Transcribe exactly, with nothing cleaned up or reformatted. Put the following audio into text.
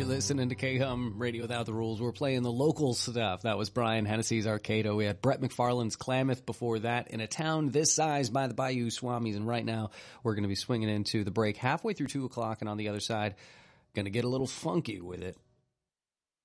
listening to K-Hum Radio Without the Rules. We're playing the local stuff. That was Brian Hennessy's Arcado. We had Brett McFarlane's Klamath before that, In a Town This Size by the Bayou Swamis. And right now, we're going to be swinging into the break halfway through two o'clock, and on the other side, going to get a little funky with it.